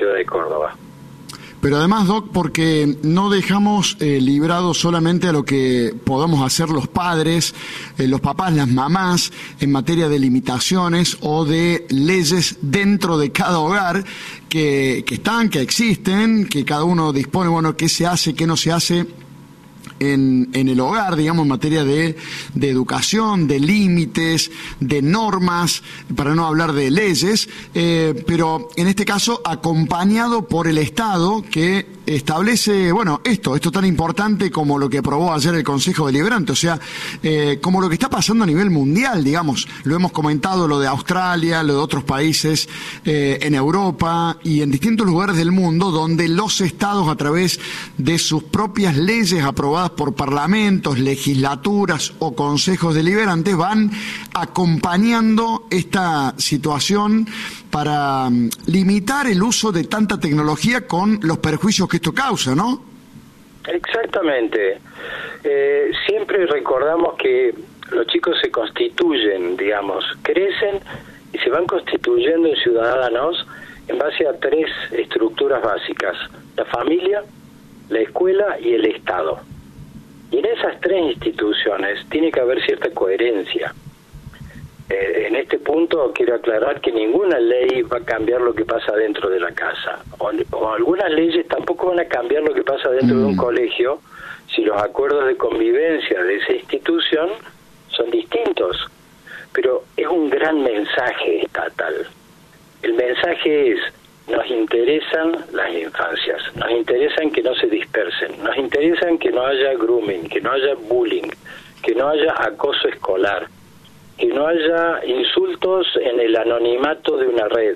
ciudad de Córdoba. Pero además, Doc, porque no dejamos librado solamente a lo que podamos hacer los padres, los papás, las mamás, en materia de limitaciones o de leyes dentro de cada hogar que existen, que cada uno dispone, bueno, qué se hace, qué no se hace en el hogar, digamos, en materia de educación, de límites, de normas, para no hablar de leyes, pero en este caso acompañado por el Estado, que establece, bueno, esto tan importante como lo que aprobó ayer el Consejo Deliberante, o sea, como lo que está pasando a nivel mundial, digamos, lo hemos comentado, lo de Australia, lo de otros países en Europa y en distintos lugares del mundo, donde los estados, a través de sus propias leyes aprobadas por parlamentos, legislaturas o consejos deliberantes, van acompañando esta situación para limitar el uso de tanta tecnología con los perjuicios que esto causa, ¿no? Exactamente. Siempre recordamos que los chicos se constituyen, digamos, crecen y se van constituyendo en ciudadanos en base a 3 estructuras básicas: la familia, la escuela y el Estado. Y en esas 3 instituciones tiene que haber cierta coherencia. En este punto quiero aclarar que ninguna ley va a cambiar lo que pasa dentro de la casa, o algunas leyes tampoco van a cambiar lo que pasa dentro de un colegio si los acuerdos de convivencia de esa institución son distintos. Pero es un gran mensaje estatal. El mensaje es: nos interesan las infancias, nos interesan que no se dispersen, nos interesan que no haya grooming, que no haya bullying, que no haya acoso escolar, que no haya insultos en el anonimato de una red.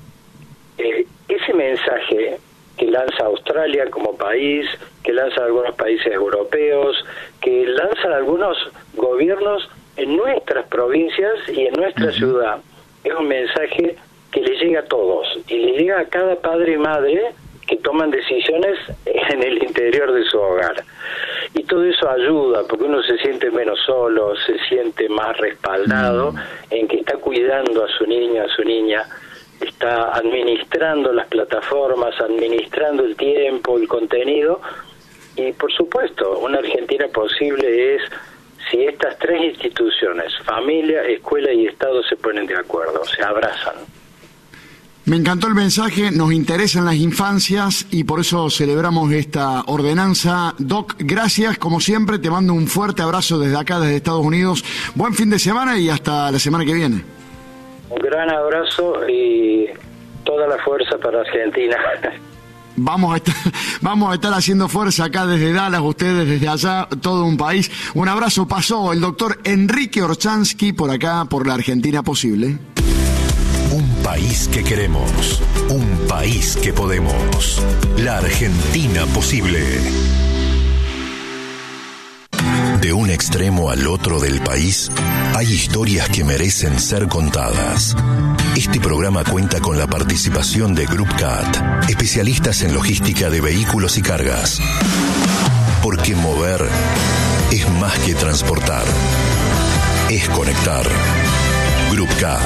Ese mensaje que lanza Australia como país, que lanzan algunos países europeos, que lanzan algunos gobiernos en nuestras provincias y en nuestra ciudad, es un mensaje que le llega a todos y le llega a cada padre y madre que toman decisiones en el interior de su hogar. Y todo eso ayuda, porque uno se siente menos solo, se siente más respaldado en que está cuidando a su niño, a su niña, está administrando las plataformas, administrando el tiempo, el contenido. Y por supuesto, una Argentina posible es si estas 3 instituciones, familia, escuela y Estado, se ponen de acuerdo, se abrazan. Me encantó el mensaje, nos interesan las infancias y por eso celebramos esta ordenanza. Doc, gracias, como siempre, te mando un fuerte abrazo desde acá, desde Estados Unidos. Buen fin de semana y hasta la semana que viene. Un gran abrazo y toda la fuerza para Argentina. Vamos a estar haciendo fuerza acá desde Dallas, ustedes desde allá, todo un país. Un abrazo. Pasó el doctor Enrique Orchansky por acá, por la Argentina Posible. Un país que queremos, un país que podemos. La Argentina Posible. De un extremo al otro del país, hay historias que merecen ser contadas. Este programa cuenta con la participación de Group CAT, especialistas en logística de vehículos y cargas. Porque mover es más que transportar, es conectar. Group CAT.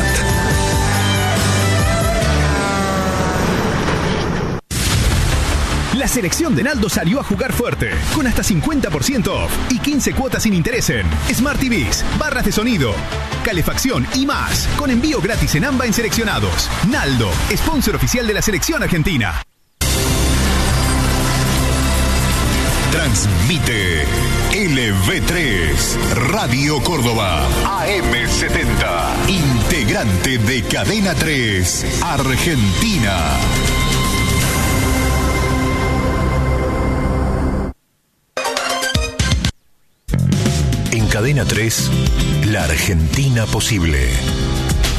La selección de Naldo salió a jugar fuerte, con hasta 50% off y 15 cuotas sin interés en Smart TVs, barras de sonido, calefacción y más, con envío gratis en AMBA en seleccionados. Naldo, sponsor oficial de la selección argentina. Transmite LV3, Radio Córdoba, AM70, integrante de Cadena 3, Argentina. En Cadena 3, La Argentina Posible.